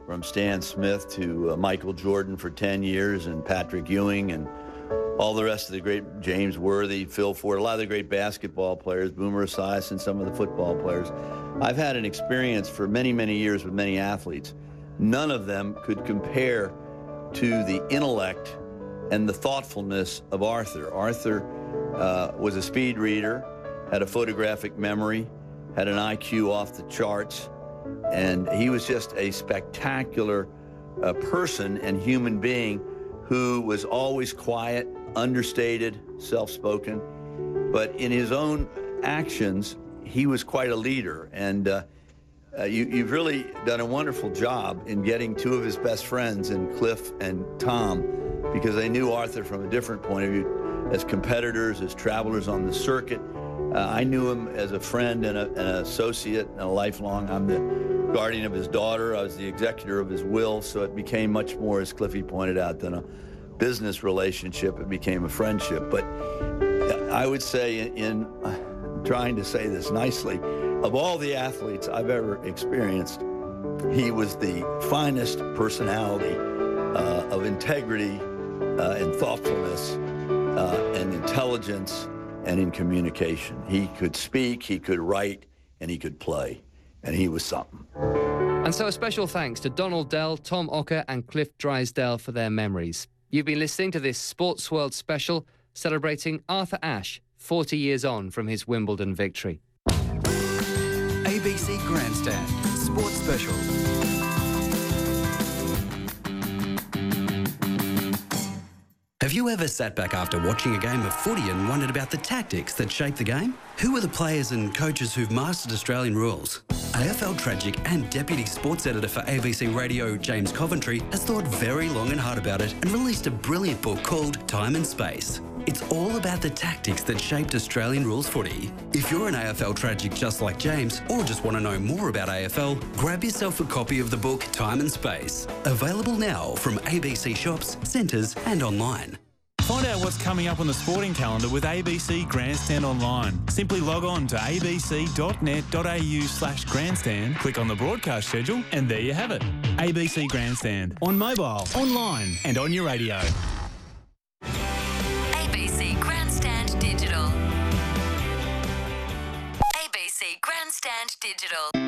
from Stan Smith to Michael Jordan for 10 years and Patrick Ewing and all the rest of the great James Worthy, Phil Ford, a lot of the great basketball players, Boomer Esiason, some of the football players. I've had an experience for many, many years with many athletes. None of them could compare to the intellect and the thoughtfulness of Arthur. Arthur was a speed reader, had a photographic memory, had an IQ off the charts, and he was just a spectacular person and human being who was always quiet, understated, self-spoken, but in his own actions, he was quite a leader. And you've really done a wonderful job in getting two of his best friends, in Cliff and Tom, because they knew Arthur from a different point of view, as competitors, as travelers on the circuit. I knew him as a friend and an associate and a lifelong. I'm the guardian of his daughter. I was the executor of his will, so it became much more, as Cliffy pointed out, than a business relationship. It became a friendship. But I would say, in trying to say this nicely, of all the athletes I've ever experienced, he was the finest personality of integrity and thoughtfulness and intelligence and in communication. He could speak, he could write, and he could play, and he was something. And so a special thanks to Donald Dell, Tom Ocker and Cliff Drysdale for their memories. You've been listening to this Sports World special celebrating Arthur Ashe, 40 years on from his Wimbledon victory. ABC Grandstand Sports Special. Have you ever sat back after watching a game of footy and wondered about the tactics that shape the game? Who are the players and coaches who've mastered Australian rules? AFL tragic and Deputy Sports Editor for ABC Radio, James Coventry, has thought very long and hard about it and released a brilliant book called Time and Space. It's all about the tactics that shaped Australian rules footy. If you're an AFL tragic just like James, or just want to know more about AFL, grab yourself a copy of the book Time and Space. Available now from ABC shops, centres and online. Find out what's coming up on the sporting calendar with ABC Grandstand Online. Simply log on to abc.net.au/grandstand, click on the broadcast schedule, and there you have it. ABC Grandstand. On mobile, online, and on your radio. ABC Grandstand Digital. ABC Grandstand Digital.